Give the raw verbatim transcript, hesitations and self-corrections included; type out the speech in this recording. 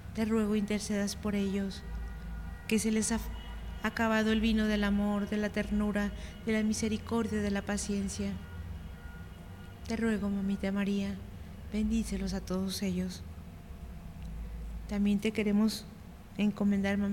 te ruego intercedas por ellos, que se les ha acabado el vino del amor, de la ternura, de la misericordia, de la paciencia. Te ruego, Mamita María, bendícelos a todos ellos. También te queremos encomendar,